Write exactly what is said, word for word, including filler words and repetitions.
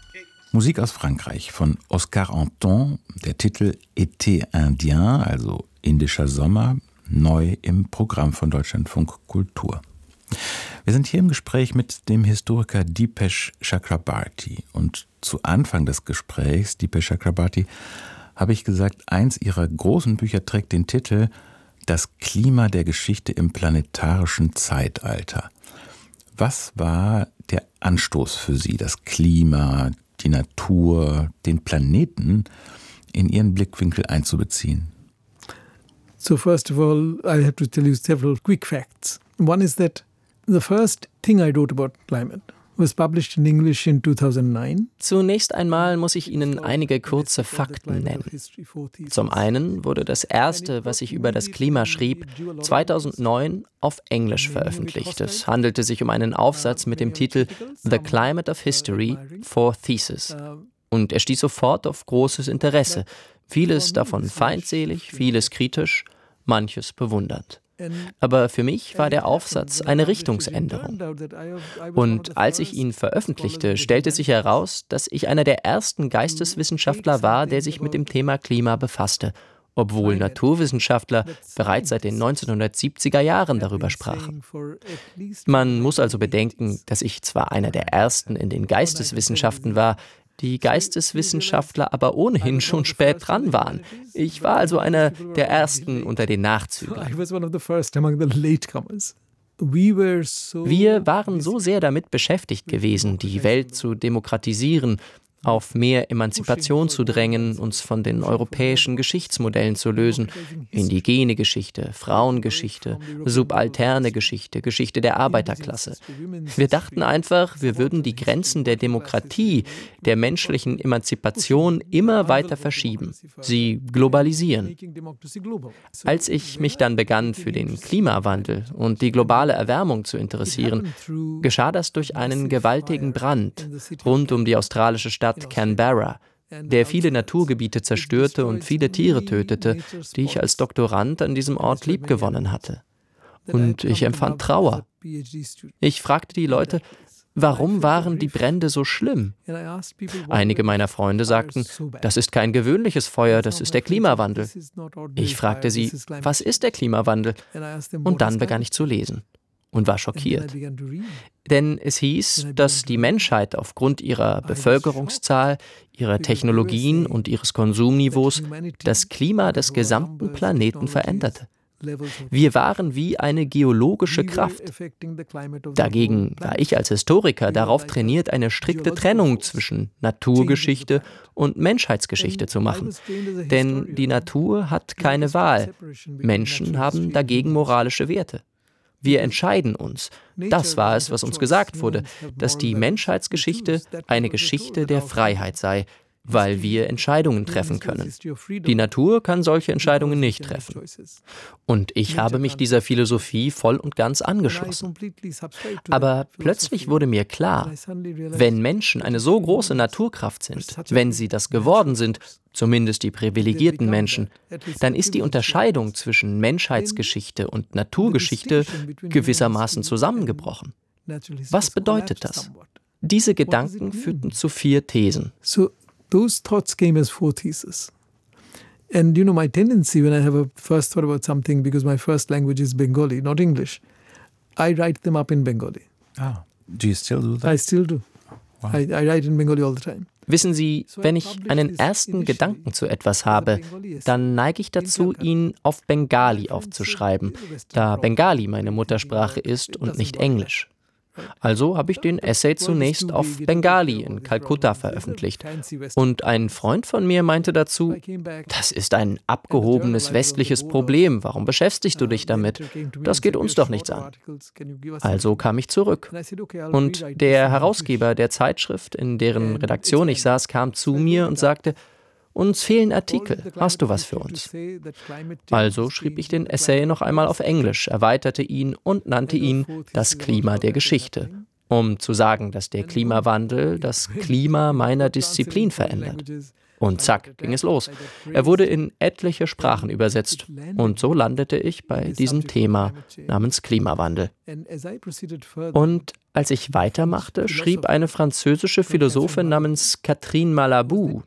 Musik aus Frankreich von Oscar Anton, der Titel Été Indien, also indischer Sommer, neu im Programm von Deutschlandfunk Kultur. Wir sind hier im Gespräch mit dem Historiker Dipesh Chakrabarty. Und zu Anfang des Gesprächs, Dipesh Chakrabarty, habe ich gesagt, eins Ihrer großen Bücher trägt den Titel Das Klima der Geschichte im planetarischen Zeitalter. Was war der Anstoß für Sie, das Klima, die Natur, den Planeten in Ihren Blickwinkel einzubeziehen? So first of all, I have to tell you several quick facts. One is that the first thing I wrote about climate was published in English in two thousand nine. Zunächst einmal muss ich Ihnen einige kurze Fakten nennen. Zum einen wurde das erste, was ich über das Klima schrieb, zweitausendneun auf Englisch veröffentlicht. Es handelte sich um einen Aufsatz mit dem Titel The Climate of History, Four Theses. Und er stieß sofort auf großes Interesse. Vieles davon feindselig, vieles kritisch, manches bewundernd. Aber für mich war der Aufsatz eine Richtungsänderung. Und als ich ihn veröffentlichte, stellte sich heraus, dass ich einer der ersten Geisteswissenschaftler war, der sich mit dem Thema Klima befasste, obwohl Naturwissenschaftler bereits seit den neunzehnhundertsiebziger Jahren darüber sprachen. Man muss also bedenken, dass ich zwar einer der ersten in den Geisteswissenschaften war, die Geisteswissenschaftler aber ohnehin schon spät dran waren. Ich war also einer der Ersten unter den Nachzüglern. Wir waren so sehr damit beschäftigt gewesen, die Welt zu demokratisieren, auf mehr Emanzipation zu drängen, uns von den europäischen Geschichtsmodellen zu lösen. Indigene Geschichte, Frauengeschichte, subalterne Geschichte, Geschichte der Arbeiterklasse. Wir dachten einfach, wir würden die Grenzen der Demokratie, der menschlichen Emanzipation immer weiter verschieben, sie globalisieren. Als ich mich dann begann, für den Klimawandel und die globale Erwärmung zu interessieren, geschah das durch einen gewaltigen Brand rund um die australische Stadt Canberra, der viele Naturgebiete zerstörte und viele Tiere tötete, die ich als Doktorand an diesem Ort liebgewonnen hatte. Und ich empfand Trauer. Ich fragte die Leute, warum waren die Brände so schlimm? Einige meiner Freunde sagten, das ist kein gewöhnliches Feuer, das ist der Klimawandel. Ich fragte sie, was ist der Klimawandel? Und dann begann ich zu lesen und war schockiert. Denn es hieß, dass die Menschheit aufgrund ihrer Bevölkerungszahl, ihrer Technologien und ihres Konsumniveaus das Klima des gesamten Planeten veränderte. Wir waren wie eine geologische Kraft. Dagegen war ich als Historiker darauf trainiert, eine strikte Trennung zwischen Naturgeschichte und Menschheitsgeschichte zu machen. Denn die Natur hat keine Wahl. Menschen haben dagegen moralische Werte. Wir entscheiden uns. Das war es, was uns gesagt wurde, dass die Menschheitsgeschichte eine Geschichte der Freiheit sei, weil wir Entscheidungen treffen können. Die Natur kann solche Entscheidungen nicht treffen. Und ich habe mich dieser Philosophie voll und ganz angeschlossen. Aber plötzlich wurde mir klar, wenn Menschen eine so große Naturkraft sind, wenn sie das geworden sind, zumindest die privilegierten Menschen, dann ist die Unterscheidung zwischen Menschheitsgeschichte und Naturgeschichte gewissermaßen zusammengebrochen. Was bedeutet das? Diese Gedanken führten zu vier Thesen. Those thoughts came as four theses. And you know, my tendency when I have a first thought about something, because my first language is Bengali, not English, I write them up in Bengali. Ah, do you still do that? I still do. Wow. I, I write in Bengali all the time. Wissen Sie, wenn ich einen ersten Gedanken zu etwas habe, dann neige ich dazu, ihn auf Bengali aufzuschreiben, da Bengali meine Muttersprache ist und nicht Englisch. Also habe ich den Essay zunächst auf Bengali in Kalkutta veröffentlicht. Und ein Freund von mir meinte dazu, das ist ein abgehobenes westliches Problem, warum beschäftigst du dich damit? Das geht uns doch nichts an. Also kam ich zurück. Und der Herausgeber der Zeitschrift, in deren Redaktion ich saß, kam zu mir und sagte, uns fehlen Artikel, hast du was für uns? Also schrieb ich den Essay noch einmal auf Englisch, erweiterte ihn und nannte ihn Das Klima der Geschichte, um zu sagen, dass der Klimawandel das Klima meiner Disziplin verändert. Und zack, ging es los. Er wurde in etliche Sprachen übersetzt. Und so landete ich bei diesem Thema namens Klimawandel. Und als ich weitermachte, schrieb eine französische Philosophin namens Catherine Malabou,